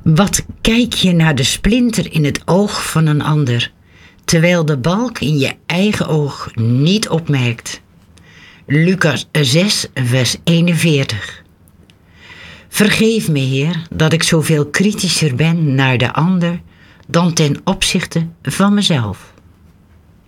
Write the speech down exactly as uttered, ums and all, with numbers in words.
Wat kijk je naar de splinter in het oog van een ander, terwijl de balk in je eigen oog niet opmerkt? Lucas zes, vers eenenveertig. Vergeef me, Heer, dat ik zoveel kritischer ben naar de ander dan ten opzichte van mezelf.